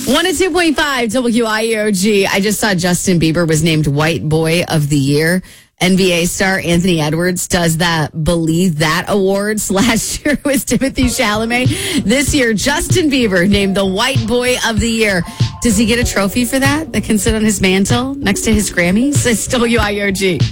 102.5 WIOG. I just saw Justin Bieber was named White Boy of the Year. NBA star Anthony Edwards does that Believe That Awards. Last year was Timothy Chalamet. This year, Justin Bieber named the White Boy of the Year. Does he get a trophy for that can sit on his mantle next to his Grammys? It's WIOG.